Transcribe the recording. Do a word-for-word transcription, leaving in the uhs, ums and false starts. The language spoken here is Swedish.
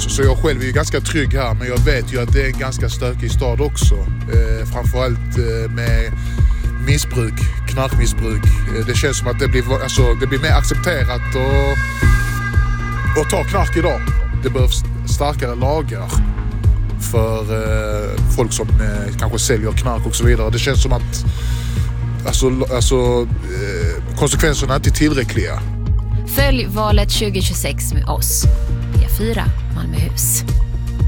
Så, så jag själv är ju ganska trygg här, men jag vet ju att det är en ganska stökig stad också. Eh, framförallt eh, med missbruk, knarkmissbruk. Eh, det känns som att det blir, alltså, det blir mer accepterat och, och ta knark idag. Det behövs starkare lagar för eh, folk som eh, kanske säljer knark och så vidare. Det känns som att alltså, alltså, eh, konsekvenserna inte är tillräckliga. Följ valet tjugo tjugosex med oss. P fyra Malmöhus.